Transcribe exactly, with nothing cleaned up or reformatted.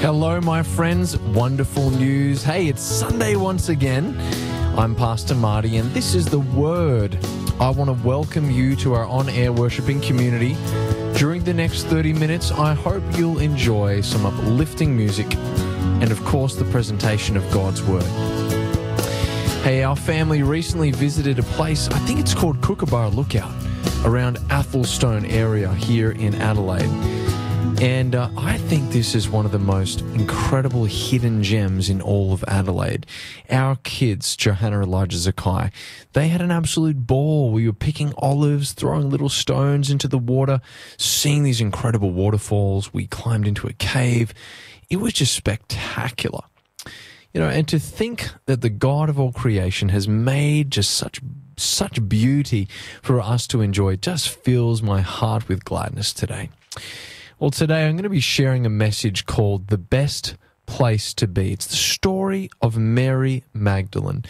Hello, my friends. Wonderful news. Hey, it's Sunday once again. I'm Pastor Marty, and this is The Word. I want to welcome you to our on-air worshiping community. During the next thirty minutes, I hope you'll enjoy some uplifting music and, of course, the presentation of God's Word. Hey, our family recently visited a place, I think it's called Kookaburra Lookout, around Athelstone area here in Adelaide. And uh, I think this is one of the most incredible hidden gems in all of Adelaide. Our kids, Johanna, Elijah, Zakai, they had an absolute ball. We were picking olives, throwing little stones into the water, seeing these incredible waterfalls. We climbed into a cave. It was just spectacular. You know, and to think that the God of all creation has made just such such beauty for us to enjoy just fills my heart with gladness today. Well, today I'm going to be sharing a message called The Best Place to Be. It's the story of Mary Magdalene.